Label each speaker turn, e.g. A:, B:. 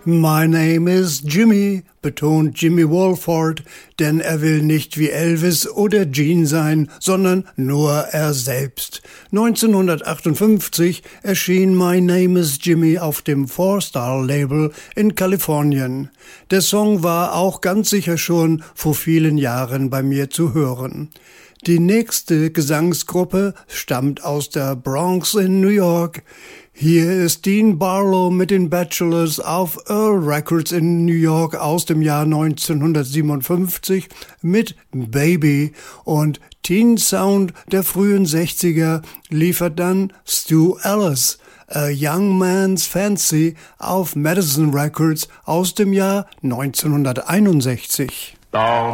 A: My name is Jimmy, betont Jimmy Walford, denn er will nicht wie Elvis oder Gene sein, sondern nur er selbst. 1958 erschien My Name is Jimmy auf dem Four-Star-Label in Kalifornien. Der Song war auch ganz sicher schon vor vielen Jahren bei mir zu hören. Die nächste Gesangsgruppe stammt aus der Bronx in New York. Hier ist Dean Barlow mit den Bachelors auf Earl Records in New York aus dem Jahr 1957 mit Baby, und Teen Sound der frühen 60er liefert dann Stu Ellis, A Young Man's Fancy auf Madison Records aus dem Jahr 1961.